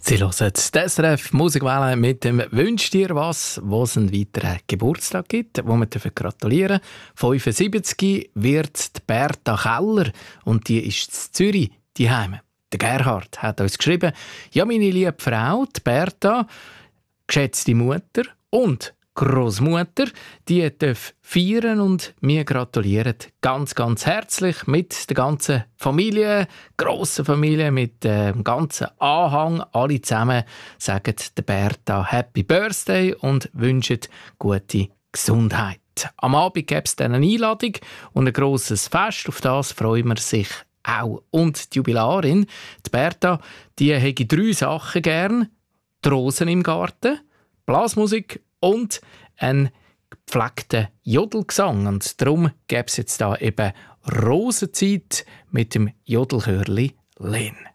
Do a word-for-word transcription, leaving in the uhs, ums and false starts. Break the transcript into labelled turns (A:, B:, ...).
A: Sie hören die S R F Musikwelle mit dem «Wünsch dir was», wo es einen weiteren Geburtstag gibt, wo wir gratulieren dürfen. fünfundsiebzig wird die Berta Keller und die ist in Zürich daheim. Der Gerhard hat uns geschrieben: «Ja, meine liebe Frau, die Berta, geschätzte Mutter und Großmutter, die darf feiern und wir gratulieren ganz, ganz herzlich mit der ganzen Familie, grossen Familie, mit dem ganzen Anhang. Alle zusammen sagen der Berta Happy Birthday und wünschen gute Gesundheit. Am Abend gibt es dann eine Einladung und ein grosses Fest, auf das freuen wir sich auch. Und die Jubilarin, die Berta, die hätte drei Sachen gern: die Rosen im Garten, Blasmusik und einen gepflegten Jodelgesang. Und darum gäbe es jetzt da eben Rosenzeit mit dem Jodelchörli Len.